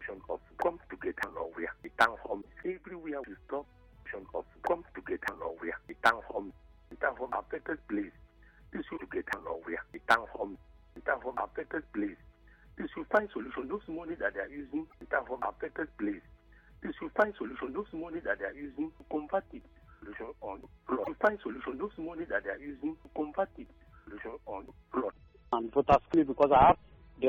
solution of come together nowhere. The town home everywhere we stop solution of come together nowhere. The town home affected place. This will together nowhere. The town home affected place. This will find solution. Those money that they are using, the town home affected place. This will find solution. Those money that they are using to convert it solution on plot. To find solution. Those money that they are using to convert it solution on plot. And voters because I have